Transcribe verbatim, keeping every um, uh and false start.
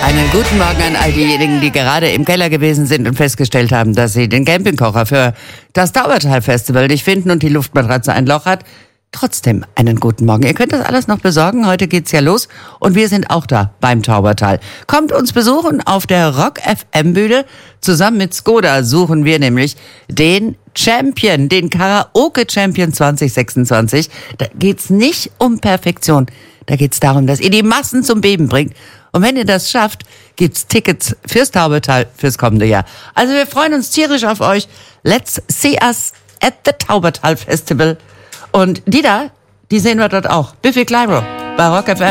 Einen guten Morgen an all diejenigen, die gerade im Keller gewesen sind und festgestellt haben, dass sie den Campingkocher für das Taubertal-Festival nicht finden und die Luftmatratze ein Loch hat. Trotzdem einen guten Morgen. Ihr könnt das alles noch besorgen. Heute geht's ja los und wir sind auch da beim Taubertal. Kommt uns besuchen auf der Rock F M-Bühne. Zusammen mit Skoda suchen wir nämlich den Champion, den Karaoke-Champion zwanzig sechsundzwanzig. Da geht's nicht um Perfektion. Da geht's darum, dass ihr die Massen zum Beben bringt. Und wenn ihr das schafft, gibt's Tickets fürs Taubertal fürs kommende Jahr. Also wir freuen uns tierisch auf euch. Let's see us at the Taubertal Festival. Und die da, die sehen wir dort auch. Biffy Clyro bei Rock F M.